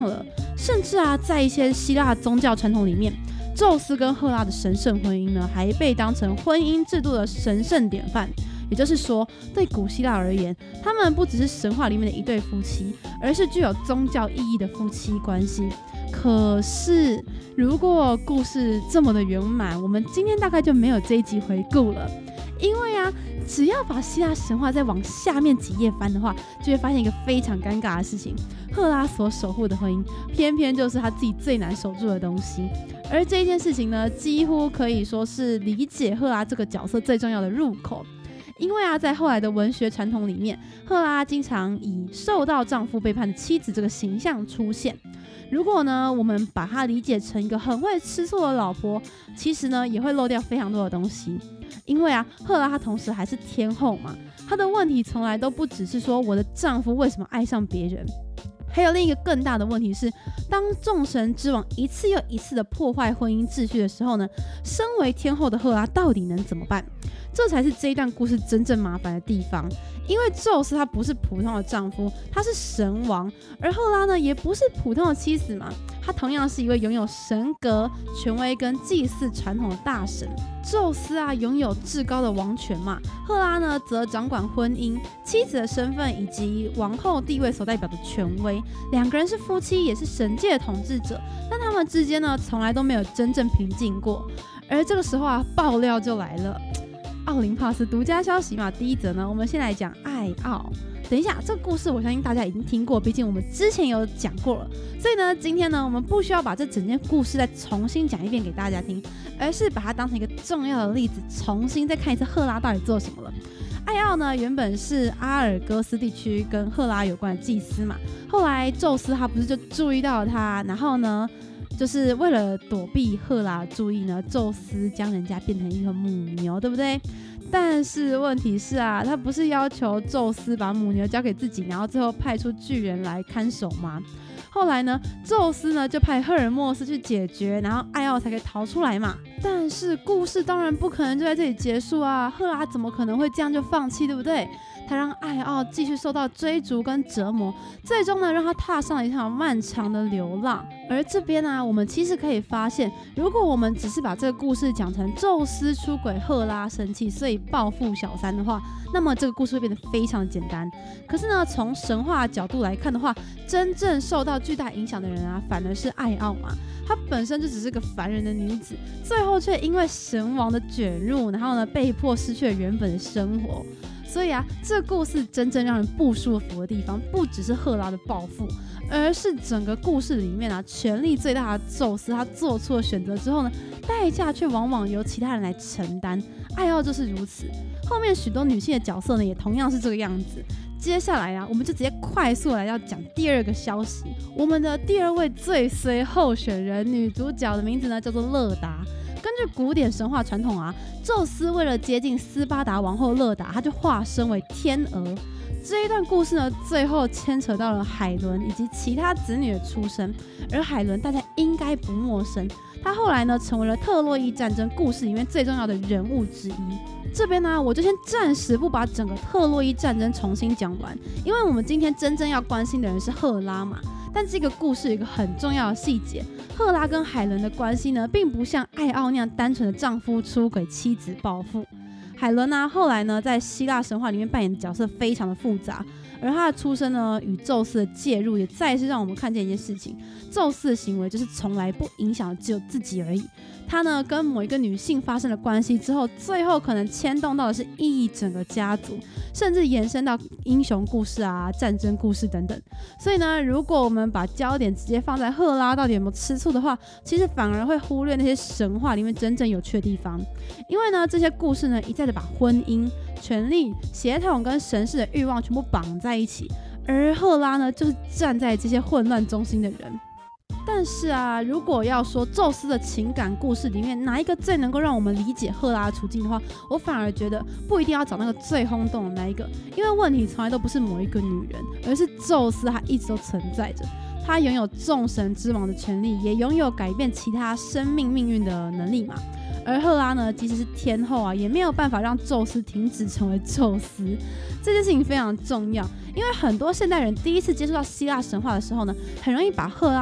了。甚至啊，在一些希腊宗教传统里面，宙斯跟赫拉的神圣婚姻呢，还被当成婚姻制度的神圣典范。也就是说，对古希腊而言，他们不只是神话里面的一对夫妻，而是具有宗教意义的夫妻关系。可是，如果故事这么的圆满，我们今天大概就没有这一集回顾了。因为啊，只要把希腊神话再往下面几页翻的话，就会发现一个非常尴尬的事情：赫拉所守护的婚姻，偏偏就是他自己最难守住的东西。而这一件事情呢，几乎可以说是理解赫拉这个角色最重要的入口。因为啊，在后来的文学传统里面，赫拉经常以受到丈夫背叛的妻子这个形象出现。如果呢，我们把她理解成一个很会吃醋的老婆，其实呢，也会漏掉非常多的东西。因为啊，赫拉她同时还是天后嘛，她的问题从来都不只是说我的丈夫为什么爱上别人，还有另一个更大的问题是，当众神之王一次又一次的破坏婚姻秩序的时候呢，身为天后的赫拉到底能怎么办？这才是这一段故事真正麻烦的地方。因为宙斯他不是普通的丈夫，他是神王，而赫拉呢也不是普通的妻子嘛，她同样是一位拥有神格、权威跟祭祀传统的大神。宙斯啊拥有至高的王权嘛，赫拉呢则掌管婚姻、妻子的身份以及王后地位所代表的权威。两个人是夫妻，也是神界的统治者，但他们之间呢从来都没有真正平静过。而这个时候啊，爆料就来了。奥林帕斯独家消息嘛，第一则呢，我们先来讲爱奥。等一下，这个故事我相信大家已经听过，毕竟我们之前有讲过了。所以呢，今天呢，我们不需要把这整件故事再重新讲一遍给大家听，而是把它当成一个重要的例子，重新再看一次赫拉到底做什么了。爱奥呢，原本是阿尔戈斯地区跟赫拉有关的祭司嘛，后来宙斯他不是就注意到了他，然后呢，就是为了躲避赫拉的注意呢，宙斯将人家变成一头母牛，对不对？但是问题是啊，他不是要求宙斯把母牛交给自己，然后最后派出巨人来看守吗？后来呢，宙斯呢就派赫尔墨斯去解决，然后爱奥才可以逃出来嘛。但是故事当然不可能就在这里结束啊，赫拉怎么可能会这样就放弃，对不对？他让爱奥继续受到追逐跟折磨，最终呢让他踏上了一场漫长的流浪。而这边啊，我们其实可以发现，如果我们只是把这个故事讲成宙斯出轨赫拉生气，所以报复小三的话，那么这个故事会变得非常简单。可是呢，从神话角度来看的话，真正受到巨大影响的人啊，反而是爱奥嘛。她本身就只是个凡人的女子，最后却因为神王的卷入，然后呢被迫失去了原本的生活。所以啊，这个故事真正让人不舒服的地方，不只是赫拉的报复，而是整个故事里面啊，权力最大的宙斯他做出了选择之后呢，代价却往往由其他人来承担。爱奥就是如此，后面许多女性的角色呢，也同样是这个样子。接下来啊，我们就直接快速来要讲第二个消息。我们的第二位最衰候选人女主角的名字呢，叫做勒达。根据古典神话传统啊，宙斯为了接近斯巴达王后勒达，他就化身为天鹅。这一段故事呢，最后牵扯到了海伦以及其他子女的出生。而海伦大家应该不陌生，他后来呢成为了特洛伊战争故事里面最重要的人物之一。这边呢，我就先暂时不把整个特洛伊战争重新讲完，因为我们今天真正要关心的人是赫拉嘛。但这个故事有一个很重要的细节，赫拉跟海伦的关系呢，并不像爱奥那样单纯的丈夫出轨妻子报复。海伦啊，后来呢，在希腊神话里面扮演的角色非常的复杂，而她的出生呢，与宙斯的介入，也再次让我们看见一件事情：宙斯的行为就是从来不影响只有自己而已。他呢，跟某一个女性发生了关系之后，最后可能牵动到的是一整个家族，甚至延伸到英雄故事啊、战争故事等等。所以呢，如果我们把焦点直接放在赫拉到底有没有吃醋的话，其实反而会忽略那些神话里面真正有趣的地方。因为呢，这些故事呢，一再的把婚姻、权力、血统跟神世的欲望全部绑在一起，而赫拉呢，就是站在这些混乱中心的人。但是啊，如果要说宙斯的情感故事里面哪一个最能够让我们理解赫拉的处境的话，我反而觉得不一定要找那个最轰动的那一个，因为问题从来都不是某一个女人，而是宙斯他一直都存在着，他拥有众神之王的权利，也拥有改变其他生命命运的能力嘛。 而赫拉呢，即使是天后啊，也没有办法让宙斯停止成为宙斯。这件事情非常重要，因为很多现代人第一次接触到希腊神话的时候呢，很容易把赫拉